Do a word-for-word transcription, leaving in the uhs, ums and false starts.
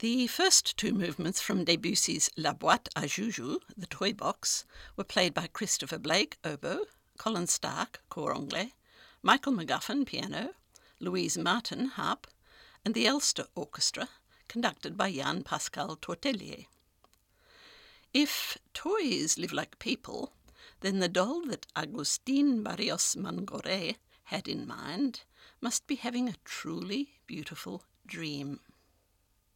The first two movements from Debussy's La Boîte à Joujoux, the toy box, were played by Christopher Blake, oboe, Colin Stark, cor anglais, Michael McGuffin, piano, Louise Martin, harp, and the Ulster Orchestra, conducted by Jan Pascal Tortelier. If toys live like people, then the doll that Agustín Barrios Mangoré had in mind must be having a truly beautiful dream.